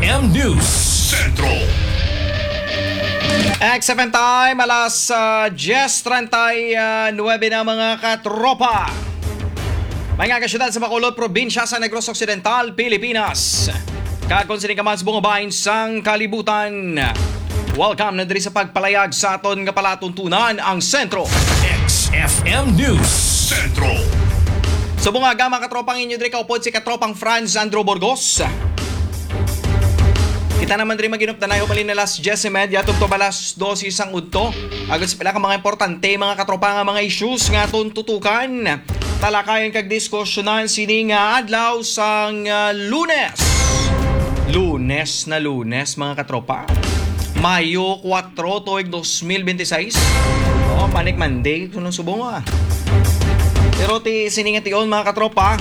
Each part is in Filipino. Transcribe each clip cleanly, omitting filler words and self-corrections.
XFM News Centro. XFM time, alas 10:39 na mga katropa. Mga kasyudad sa Bacolod, probinsya sa Negros Occidental, Pilipinas. Kakonsining ka man sa bungabahin sang kalibutan. Welcome na diri sa pagpalayag sa aton nga palatuntunan ang sentro. XFM News Centro. Sa bungaga mga katropang inyo diri kaupod si katropang Franz Andro Burgos. Kita naman rin maginuptanay humalin na las 10:30 tugto balas 12 isang udto. Agad sa pila ka mga importante mga katropa nga mga issues nga aton tutukan. Talakayan kag diskusyonan sini nga adlaw sang Lunes. Lunes mga katropa. Mayo 4 tuig 2026. Panic Monday sunong subong Pero sini nga tion mga katropa.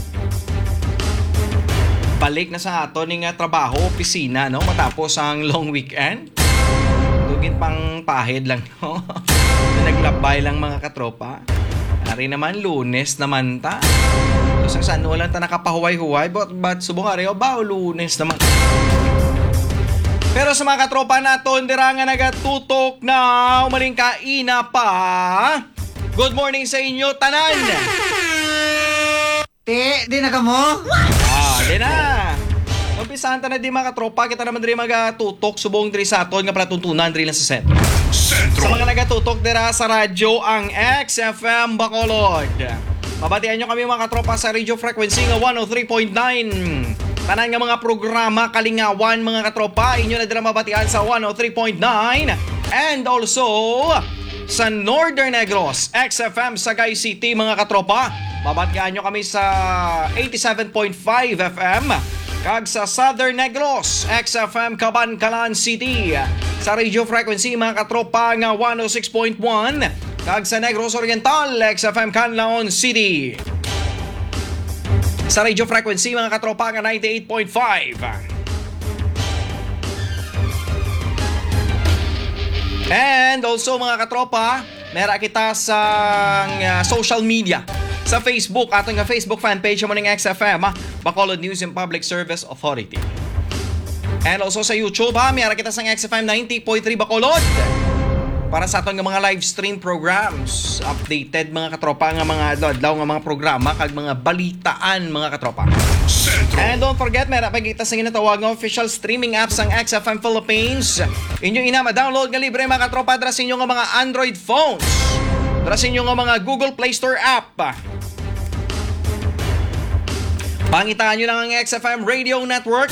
Balik na sa ato ning trabaho, opisina, no? Matapos ang long weekend. Dugin pang pahid lang, no? Naglabay lang mga katropa. Ari naman, Lunes naman ta. So, saan lang ta nakapahuway-huway, but subong ari, ba Lunes naman. Pero sa mga katropa naton, dira nga nagatutok na umaling kaina pa. Good morning sa inyo, tanan! Di na ka mo? Di na. Umpisahan ta na di mga katropa. Kita naman diri magatutok subong diri sa aton nga palatuntunan diri lang sa sentro. Sa mga nagatutok dira sa radyo ang XFM Bacolod. Mabatian nyo kami mga katropa sa radio frequency nga 103.9. Tanan nga mga programa kalingawan mga katropa. Inyo na dira mabatian sa 103.9. And also sa Northern Negros XFM Sagay City mga katropa. Mabatian nyo kami sa 87.5 FM. Kag sa Southern Negros XFM Cabancalan City. Sa radio frequency mga katropa nga 106.1. Kag sa Negros Oriental XFM Canlaon City. Sa radio frequency mga katropa nga 98.5. And also mga katropa, meron kita sa social media. Sa Facebook, atong Facebook fanpage mo ng XFM, Bacolod News and Public Service Authority. And also sa YouTube, meron kita sa XFM 90.3 Bacolod. Para sa atong mga live stream programs, updated mga katropa nga mga adlaw nga mga programa kag mga balitaan mga katropa. And don't forget, meron pa kita sa ginatawag ng official streaming apps ang XFM Philippines. Inyo ma-download nga libre mga katropa dra sa inyo nga mga Android phones. Dra sa inyo nga mga Google Play Store app. Pangitaan nyo lang ang XFM Radio Network.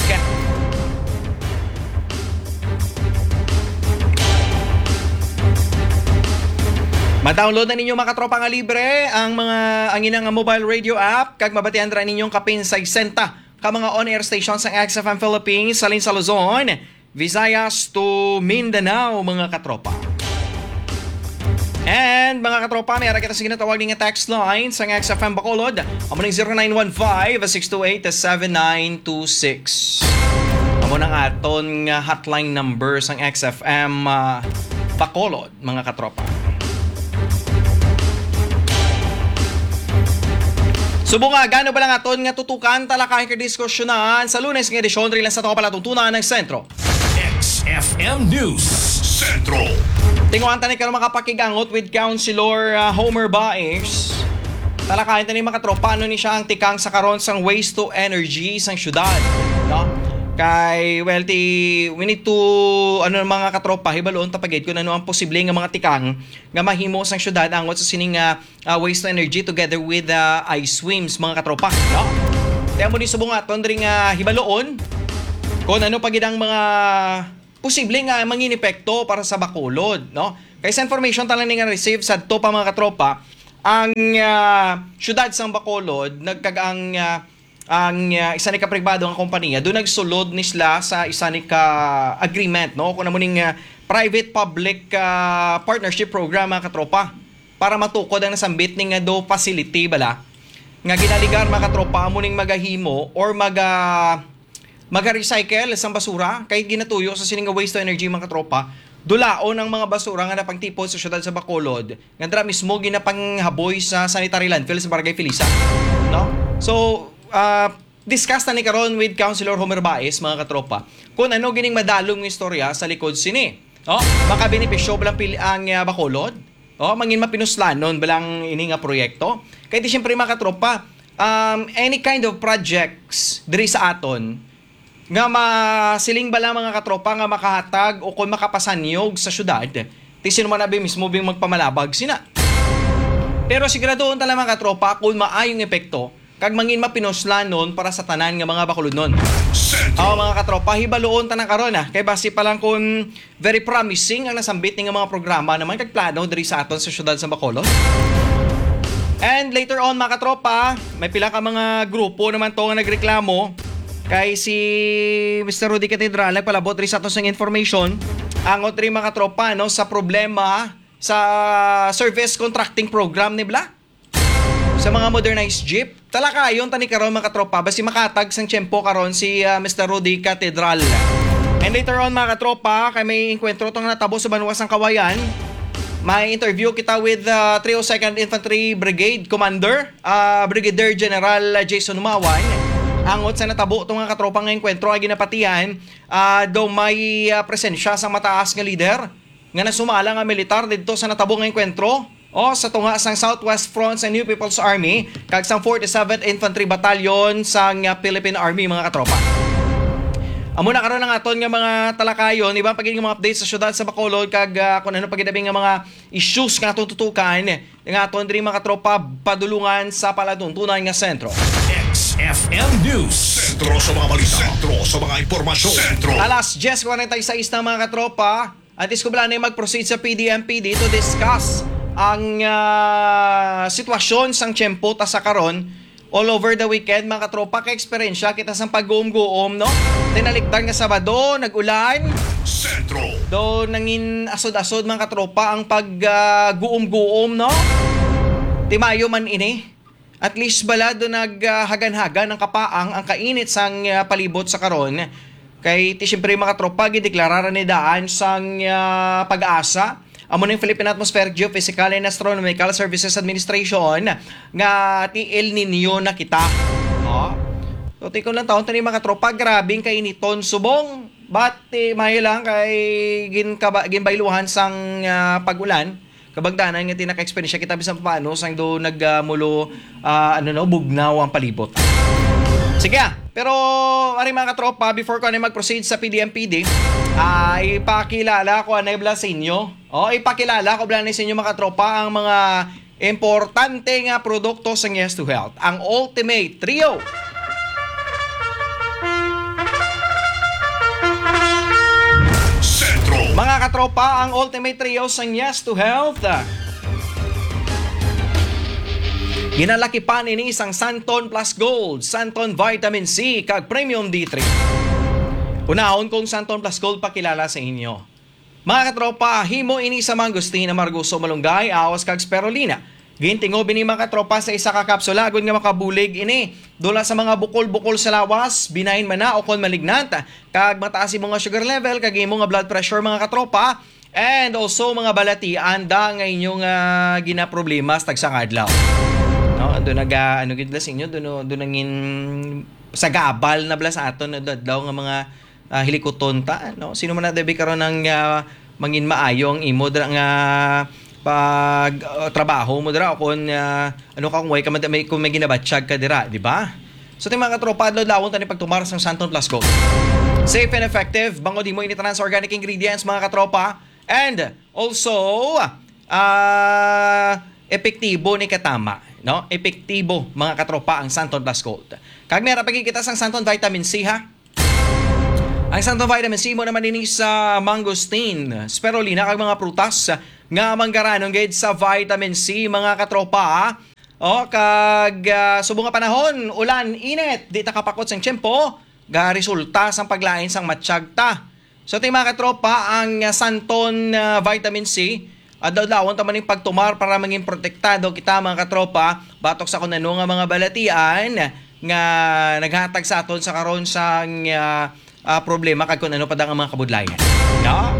Ma-download na ninyo mga katropa nga libre ang inang mobile radio app kag mabatian ra ninyong kapin sa 60 ka mga on-air stations sa XFM Philippines salin sa Luzon, Visayas to Mindanao mga katropa. And mga katropa, may ara kita sa ginatawag ng text line sa XFM Bacolod. Amo ng 0915-628-7926. Amo ng aton hotline number sa XFM Bacolod mga katropa. Subo nga, gano ba lang aton nga tutukan talakayan ka diskusyonan sa Lunes ng edisyon rin lang sa ito palatuntunan ng sentro. XFM News Centro. Tinguan tani ka makapakigangot with Councilor Homer Baez. Talakayan tani makatropa ano ni siya ang tikang sa karon sang waste to energy sang syudad, no? Kay we need to mga katropa hibaloon tapagid kun ano ang posible nga mga tikang nga mahimo sang syudad angot sa sining waste to energy together with ice swims mga katropa, no? Kaya mo ni subong aton diri nga hibaloon kung ano pagid ang mga posible nga manginepekto para sa Bacolod, no? Kaysa information talang nga receive sa to pa mga katropa, ang syudad sang Bacolod nagkagang ang isa ni kapribado nga kompanya doon nagsulod ni sila sa isa ni ka agreement, no? Kung namuning private public partnership program mga katropa para matukod ang nasambit ning do facility bala nga ginaligar mga katropa muning magahimo or maga-recycle sa basura kay ginatuyo sa sining waste to energy mga katropa. Dulaon ang mga basura nga napangtipon sa syudad sa Bacolod nga dra mismo ginapanghaboy sa sanitary landfill sa Barangay Felisa, no? So discuss na ni karon with Councilor Homer Baez, mga katropa, kung ano gining madalong ng istorya sa likod sini. Makabenepisyo balang ang Bacolod? Mangin mapinuslanon balang ini nga proyekto? Kaya di siyempre, mga katropa, any kind of projects diri sa aton nga masiling bala, mga katropa, nga makahatag o kung makapasanyog sa syudad, ti sino man abi mismo bing magpamalabag sina. Pero siguradoon tala, mga katropa, kung maayong epekto kag mangin mapinuslanon para sa tanan nga mga Bacolodnon. Mga katropa, hibaloon ta na karon kay base pa lang kung very promising ang nasambit ng mga programa naman kag plano diri sa aton sa syudad sa Bacolod. And later on, mga katropa, may pila ka mga grupo naman to nga nagreklamo kay si Mr. Rudy Catedral nagpalabot rin sa aton sang information angot rin, mga katropa, sa problema sa service contracting program ni Bla sa mga modernized jeep. Talaka ayon tani karon, mga katropa, basi makatag sang tiyempo karon si Mr. Rudy Catedral. And later on, mga katropa, kay may enkwentro tong natabo sa Banwas ng Kawayan. May interview kita with 302nd Infantry Brigade Commander, Brigadier General Jason Umawan. Angot sa natabo itong mga katropang nga enkwentro ay ginapatihan, daw may presensya sa mataas nga leader nga nasumala nga militar dito sa natabo nga enkwentro sa tunga sang Southwest Front sa New People's Army kag sang 47th Infantry Battalion sang Philippine Army, mga katropa. Amo na karon ang aton nga mga talakayon, ibang pagiging mga updates sa syudad sa Bacolod kag kung ano pagidabing nga mga issues nga atong tutukan nga aton diri, mga katropa, padulungan sa palatuntunan nga sentro. XFM News. Sentro sa mga balita. Sentro sa mga impormasyon. Sentro. Alas 10:46 na, mga katropa. Antes ko bala na mag-proceed sa PDMPD to discuss ang sitwasyon sang tiyempo ta sa karon. All over the weekend, mga katropa, ka-eksperyensya kita sa pag-guom-guom, no? Tinaliktan nga Sabado, nag-ulan. Sentro. Do nangin asod-asod, mga katropa, ang pag-guom-guom, no? Timayo man ini. At least bala do naghagan-hagan ng kapaang ang kainit sang palibot sa karon. Kay ti siyempre, mga katropa, gideklarara ni daan sang pag-asa. Amo ng Philippine Atmospheric Geophysical and Astronomical Services Administration nga ti El Nino na kita. So tikon lang taon tani, mga tropa, grabing kainiton subong. But may lang kay ginbayluhan sang pag-ulan. Kabagdanan nga tinaka-experience kita bisan paano sang do nagmulo bugnaw ang palibot. Sige, pero mga katropa, before ko mag-proceed sa PDMPD, ipakilala ko anay sa inyo. Ipakilala ko sa inyo, mga katropa, ang mga importante nga produkto sa Yes to Health. Ang Ultimate Trio. Sentro. Mga katropa, ang Ultimate Trio sa Yes to Health. Ginalaki pa ni isang Santon Plus Gold, Santon Vitamin C, kag Premium D3. Unahon kong Santon Plus Gold pakilala sa inyo. Mga katropa, himo ini sa mangustin na marguso malunggay, awas kag spirulina. Gintingo bini, mga katropa, sa isa ka kapsula agon nga makabulig ini. Dula sa mga bukol-bukol sa lawas, binahin man na o kon malignant, kag mataas imong sugar level, kag imong blood pressure, mga katropa. And also mga balati, anda nga inyong ginaproblema sa tagsang adlaw. Doon gid sa inyo, doon nangin sa gabal na bla sa aton daw nga mga hilikoton ta, no? Sino man na debi karon ng mangin maayo ang imo dra nga pag trabaho mo dra kon kung way ka kung may ginabatsyag ka dira, di ba? So ting mga katropa, lawon tani pagtumar sang Santon Plus Gold. Safe and effective, bango di mo ini trans organic ingredients, mga katropa, and also epektibo ni katama, no? Epektibo, mga katropa, ang Santon Plus Gold. Kag meron pagkikita sang Santon Vitamin C, ha? Ang Santon Vitamin C mo naman ini sa mangosteen, spirulina, kag mga prutas nga manggaranon gayud sa vitamin C, mga katropa, ha? Kag subong nga panahon, ulan, init, di ta kapakot sang tiyempo, ga resulta sang paglain sang matsyag ta. So ting mga katropa, ang Santon Vitamin C, daw-dawon ta man ning pagtumar para maging protektado kita, mga katropa, batok sa kunano nga mga balatian nga naghatag sa aton sa karon sang problema kag kun ano pa ang mga kabudlayan. No?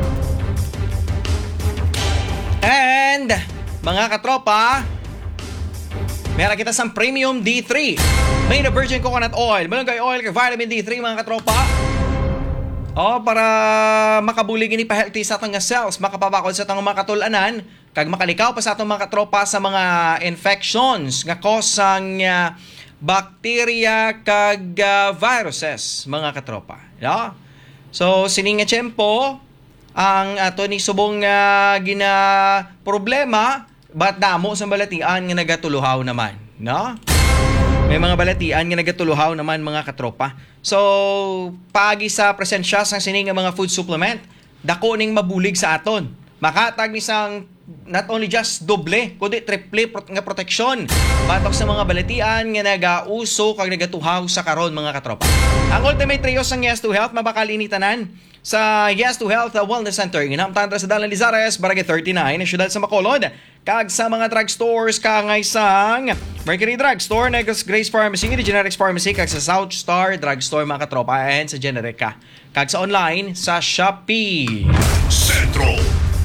And mga katropa, Meron kita sa Premium D3. May na virgin coconut oil, malunggay oil, kay vitamin D3 mga katropa. Para makabulig ini pa healthy sa atong nga cells, makapabakod sa atong mga katulanan, kag makalikaw pa sa atong mga katropa sa mga infections nga cause sang bacteria kag viruses mga katropa. Yeah? So sining nga tiyempo ang ato ni subong gina problema bat damo sa balatian nga nagatuluhaw naman, no? May mga balatian nga nagatuluhaw naman mga katropa. So, pagi sa presensya sang sining nga mga food supplement, dako ning mabulig sa aton. Makatag ni sang not only just doble, kundi triple nga proteksyon batok sa mga balatian nga nagauso kag nagatuhaw sa karon mga katropa. Ang ultimate trio sang Yes to Health mabakalini-tanan sa Yes to Health Wellness Center. Ginamtan sa Dalan Lizares, Barangay 39, na siyudad sa Bacolod. Kag sa mga drugstores kangay sang Mercury Drugstore, Negros Grace Pharmacy, The Generics Pharmacy, kag sa South Star Drugstore mga katropa, and sa Generica. Kag sa online sa Shopee. Sentro.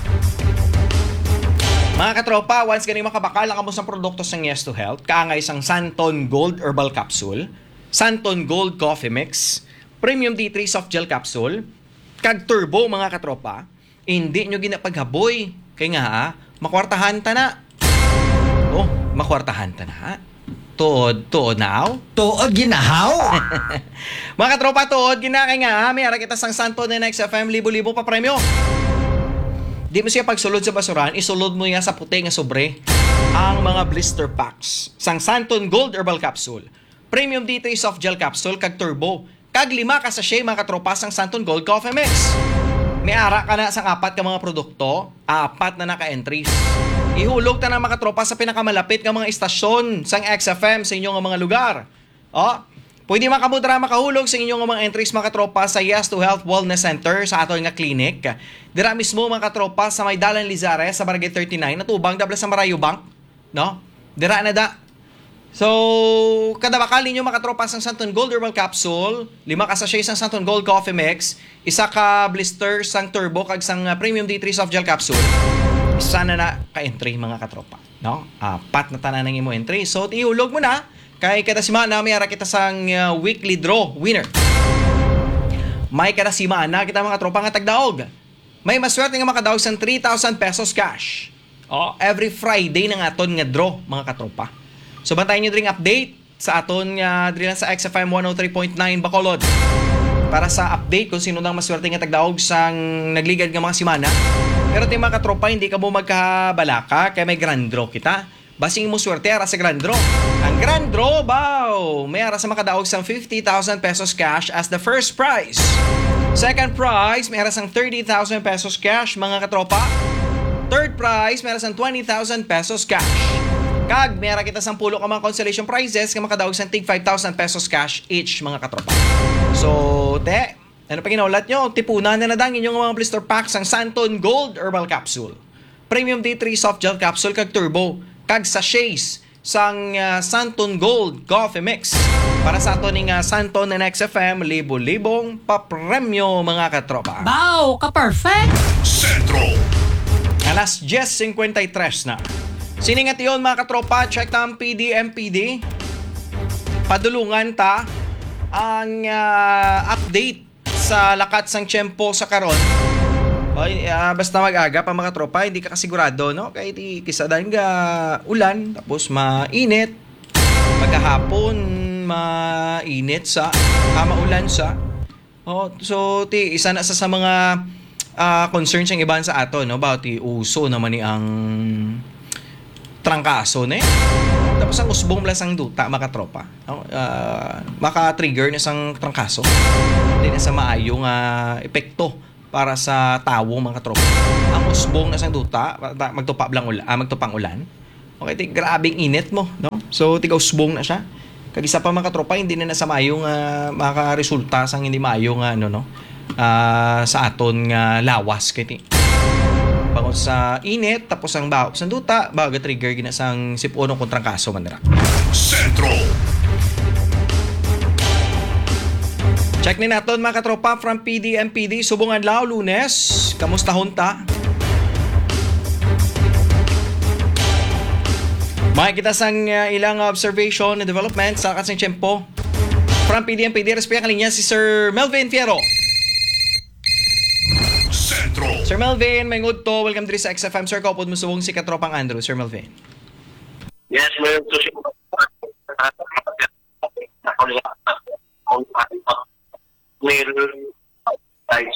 Mga katropa, once ganing makabakal ang kamo sa produkto sang Yes to Health, kaangay sang Santon Gold Herbal Capsule, Santon Gold Coffee Mix, Premium D3 Soft Gel Capsule, kag Turbo mga katropa, hindi nyo ginapaghaboy. Kaya nga makwartahan ta na. Makwartahan ta na. Tuod now. Tuod ginahaw. Mga katropa, tuod ginakay nga. May ara kita sang Santon na XFM, libo-libo pa premyo. Di mo siya pagsulod sa basuran, isulod mo yan sa puti nga sobre ang mga blister packs. Sang Santon Gold Herbal Capsule, Premium D3 Soft Gel Capsule, kag Turbo. Kag 5 ka sachet mga katropa sang Santon Gold Coffee Mix. May ara ka na sang 4 ka mga produkto, 4 na naka-entries. Ihulog ta na mga katropa sa pinakamalapit nga mga istasyon sang XFM sa inyong mga lugar. Pwede makamudra makahulog sa inyong mga entries mga katropa sa Yes to Health Wellness Center sa ato nga clinic. Dira mismo mga katropa sa may Dalan Lizares sa Barangay 39 natubang dabla sa Marayo Bank, no? Dira na da. So, kada bakal ninyo mga katropa sang Santon Gold Herbal Capsule, 5 ka sachet sang Santon Gold Coffee Mix, 1 ka blister sang Turbo kag sang Premium D3 Soft Gel Capsule. Isa na ka-entry mga katropa, no? 4 na tanan ng imo entry. So, ihulog mo na kay kada semana may ara kita sang weekly draw winner. May kada semana kita mga tropa nga tagdaog. May maswerte nga makadaog sang 3,000 pesos cash. Every Friday na nga aton nga draw mga katropa. So bantayan nyo ring update sa aton nga diri lang sa XFM 103.9 Bacolod. Para sa update kung sino nang maswerte nga tagdaog sang nagligad nga mga semana. Pero ti mga katropa, hindi ka mo magkabalaka kay may grand draw kita. Basing mo swerte ara sa grand draw. Ang grand draw, may ara sa makadaog sang 50,000 pesos cash as the first prize. Second prize, may ara sang 30,000 pesos cash mga katropa. Third prize, may ara sang 20,000 pesos cash. Kag, may ara kita sang 10 ka mga consolation prizes nga makadaog sang tig 5,000 pesos cash each mga katropa. So, ano pa ginaulat nyo? Tipunan na nadang inyong mga blister packs ang Santon Gold Herbal Capsule, Premium D3 Soft Gel Capsule kag Turbo, kag sachets sang Santon Gold Coffee Mix. Para sa ato ning Santon and XFM, libo-libong papremyo mga katropa. Bow, ka-perfect! Sentro. Alas 10:53 na. Siningat yun mga katropa, check ta ang PDMPD. Padulungan ta ang update sa lakat sang tiyempo sa karon. Basta mag-aga pa mga tropa, hindi ka kasigurado, no? Kaya kisadan nga ulan, tapos mainit. Pagkahapon, mainit sa, maulan sa. So, isa na sa mga concerns yung iban sa ato, no? About uso naman ni ang trangkaso, ne? Tapos ang usbong lang sang duta, mga tropa. Maka-trigger na sang trangkaso. Hindi na sa maayong epekto para sa tawo mga tropa. Ang usbong na sang duta, magtupang ulan. Okay, grabing init mo, no? So tiga usbong na siya. Kag isa pa mga tropa, hindi na sa maayong makaresulta sang hindi maayong sa aton nga lawas kay bangon sa init tapos ang baho sa duta baga trigger gina sang sipuno kontrang kaso man dira. Sentro. Check ni naton mga katropa from PDMPD subong adlaw Lunes. Kamusta hunta? Makikita sang ilang observation na development sa kasing tiyempo. From PDMPD, respeto kalinya si Sir Melvin Fierro. Sentro. Sir Melvin, may ngud to. Welcome diri sa XFM. Sir, kaupod mo subong si Katropang Andrew. Sir Melvin. Yes, mayroon to siya. Meron guys.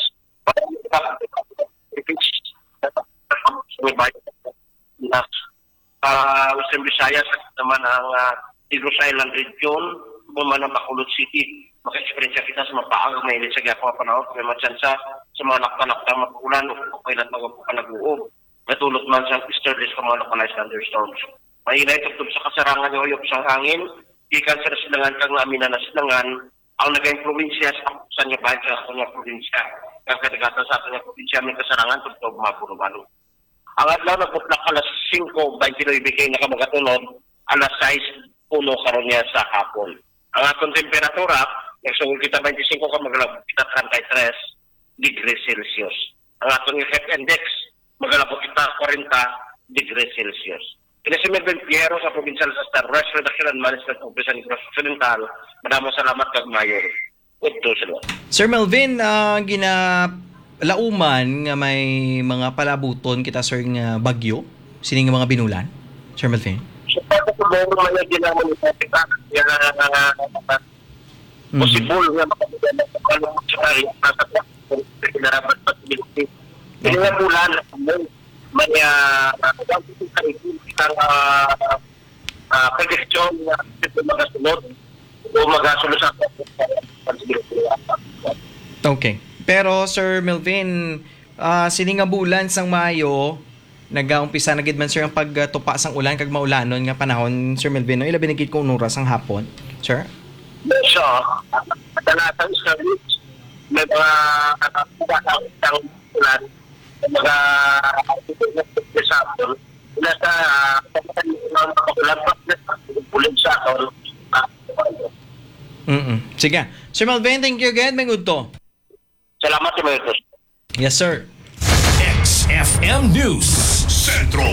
Western Visayas naman ang Negros Island region, buman ang Bacolod City. Maka-experience kita sa mapaang may ilit sa gapang panahon, may matsansa sa mga nakta-nakta mapulan o kailan mag-uub. Natulot man sa easterlies sa mga localized thunderstorms. Mahina itugtog sa kasarangan ng uyok sa hangin, ikan sa nasilangan kang amina na silangan, ang naging probinsya sa niya bahay sa kanyang probinsya. Ang katigatan sa kanyang probinsya may kasarangan, tugtog mapuro-balo. Ang adlaw na putlak alas 5:29 kay nakamagatunod, alas 6:01 karon niya sa hapon. Ang atong temperatura, nagsugol kita 25 ka maglabot kita 33 degrees Celsius. Ang atong heat index, maglabot kita 40 degrees Celsius. Ina si Melvin Fierro sa Provincial Disaster Risk Reduction and Management Office sa Negros Occidental. Maraming salamat kag Mayor. Udto sila. Sir Melvin, lauman nga may mga palabuton kita sir nga bagyo, sining mga binulan. Sir Melvin. So, paano ko meron man yung ginamon ni Pepita? Possible nga makapagyan ng kalungan sa kaya nasa pinarapat possibility. Hindi nga bulan may isang prediction na magasunod o magasunod sa possibility. Okay. Pero Sir Melvin, sining nga bulan sang Mayo, nag-umpisa na gid man sir ang pagtupa sang ulan kag maulanon nga panahon, Sir Melvin, no? Ilabi na gid kung oras ang hapon, sir? So, kadalasan sa weeks, may mga isang ulan, mga sabon, nasa ulan pa ulan sa aton. Sige. Sir Melvin, thank you again. May good to. Salamat sa mga. Yes, sir. XFM News Sentro.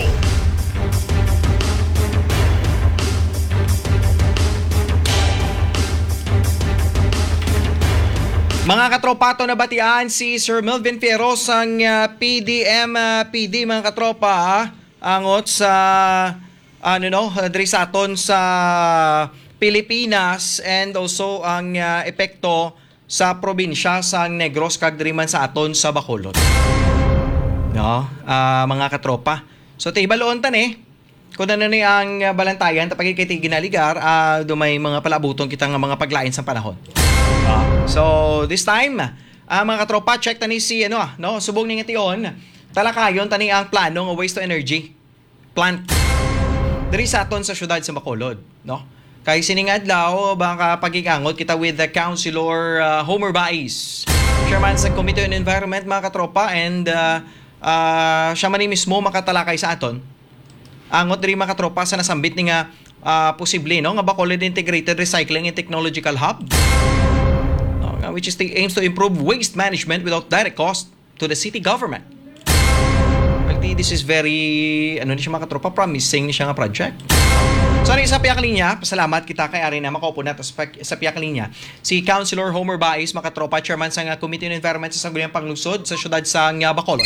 Mga katropato na batian si Sir Melvin Fierro sang PD mga katropa angot sa diri sa aton sa Pilipinas and also ang epekto sa probinsya sang Negros kag diri man sa aton sa Bacolod. No, mga katropa. So tibaloon tan kung ano ni ang balantayan tapos kay ginaligar dumay mga palabuton kita nga mga paglain sa panahon. So this time, mga katropa, check tani si subong ni ngation, talakayon tani ang plano ng waste to energy plant diri sa aton sa syudad sa Bacolod, no? Kay sining adlaw baka pagigangot kita with the Councilor Homer Baez, chairman sa Committee on Environment, mga katropa, and siya man ni mismo makatalakay sa aton. Angot diri mga katropa sa nasambit ni nga posible nga Bacolod Integrated Recycling and Technological Hub, which aims to improve waste management without direct cost to the city government. Well, this is very, ni siya mga katropa, promising ni siya nga project. So, sa piyak linya, pasalamat kita kay Ari na makaupo na sa piyak linya. Si Councilor Homer Baez, mga katropa, chairman sa Committee on Environment sa Sangguniang Panglusod sa syudad sa Bacolod.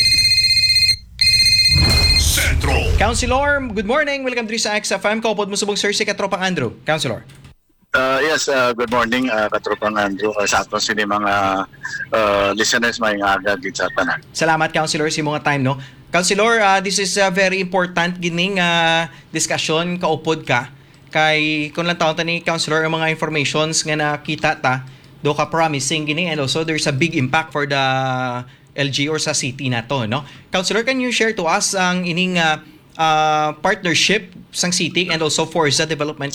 Sentro. Councilor, good morning. Welcome to sa XFM. Kaupod mo subong sir si Katropang Andrew. Councilor. Yes, good morning, Katropang Andrew. Sa aton sini mga listeners, may aga gid sa tanan. Salamat, Councilor, si mga time, no? Councilor, this is very important gining discussion, kaupod ka. Kay kung lang taon ni Councilor ang mga informations nga nakita ta, do ka promising gini, and also there's a big impact for the LG or sa city na to, no? Councilor, can you share to us ang ining partnership sang city and also Forza Development